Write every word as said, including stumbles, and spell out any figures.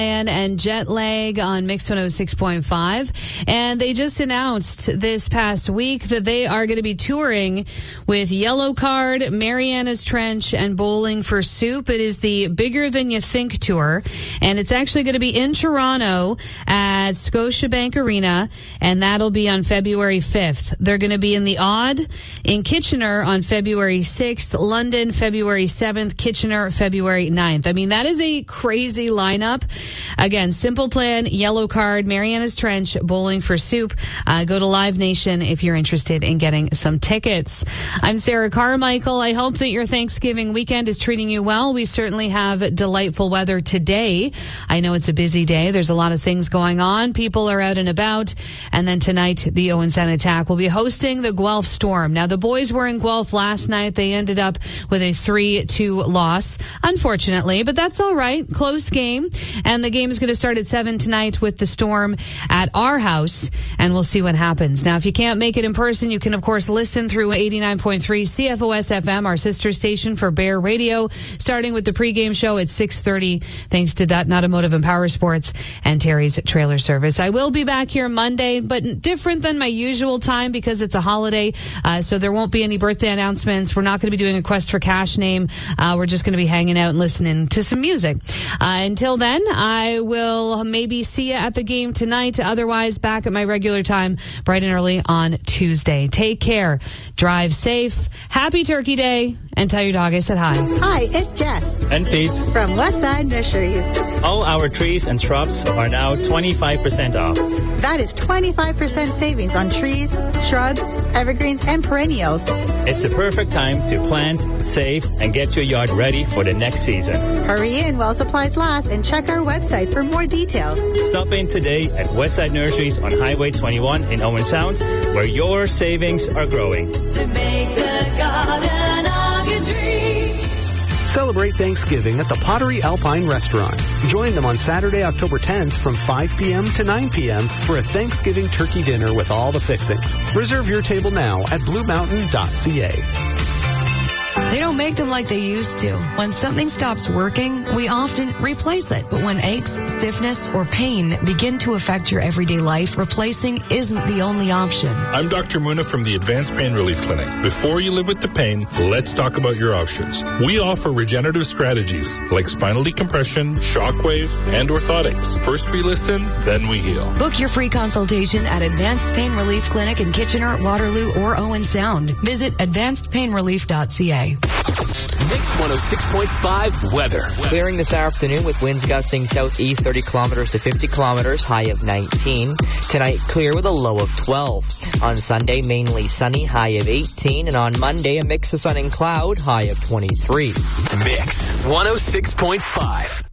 And Jet Lag on Mix one oh six point five. And they just announced this past week that they are going to be touring with Yellow Card, Mariana's Trench, and Bowling for Soup. It is the Bigger Than You Think tour. And it's actually going to be in Toronto at Scotiabank Arena. And that'll be on February fifth. They're going to be in the Odd in Kitchener on February sixth, London February seventh, Kitchener February ninth. I mean, that is a crazy lineup. Again, Simple Plan, Yellow Card, Mariana's Trench, Bowling for Soup. Uh, go to Live Nation if you're interested in getting some tickets. I'm Sarah Carmichael. I hope that your Thanksgiving weekend is treating you well. We certainly have delightful weather today. I know it's a busy day. There's a lot of things going on. People are out and about. And then tonight, the Owen Sound Attack will be hosting the Guelph Storm. Now, the boys were in Guelph last night. They ended up with a three two loss, unfortunately, but that's all right. Close game. And the game is going to start at seven tonight with the Storm at our house, and we'll see what happens. Now, if you can't make it in person, you can, of course, listen through eighty-nine point three C F O S F M, our sister station for Bear Radio, starting with the pregame show at six thirty, thanks to Dutton Automotive and Power Sports and Terry's Trailer Service. I will be back here Monday, but different than my usual time because it's a holiday, uh, so there won't be any birthday announcements. We're not going to be doing a Quest for Cash name. Uh, we're just going to be hanging out and listening to some music. Uh, until then, I will maybe see you at the game tonight. Otherwise, back at my regular time, bright and early on Tuesday. Take care. Drive safe. Happy Turkey Day. And tell your dog I said hi. Hi, it's Jess. And Pete. From Westside Nurseries. All our trees and shrubs are now twenty-five percent off. That is twenty-five percent savings on trees, shrubs, evergreens, and perennials. It's the perfect time to plant, save, and get your yard ready for the next season. Hurry in while supplies last and check our website for more details. Stop in today at Westside Nurseries on Highway twenty-one in Owen Sound, where your savings are growing. To make the garden of your dreams. Celebrate Thanksgiving at the Pottery Alpine Restaurant. Join them on Saturday, October tenth from five p.m. to nine p.m. for a Thanksgiving turkey dinner with all the fixings. Reserve your table now at blue mountain dot c a. They don't make them like they used to. When something stops working, we often replace it. But when aches, stiffness, or pain begin to affect your everyday life, replacing isn't the only option. I'm Doctor Muna from the Advanced Pain Relief Clinic. Before you live with the pain, let's talk about your options. We offer regenerative strategies like spinal decompression, shockwave, and orthotics. First we listen, then we heal. Book your free consultation at Advanced Pain Relief Clinic in Kitchener, Waterloo, or Owen Sound. Visit advanced pain relief dot c a. Mix one oh six point five weather. Clearing this afternoon with winds gusting southeast thirty kilometers to fifty kilometers, high of nineteen. Tonight, clear with a low of twelve. On Sunday, mainly sunny, high of eighteen. And on Monday, a mix of sun and cloud, high of twenty-three. Mix one oh six point five.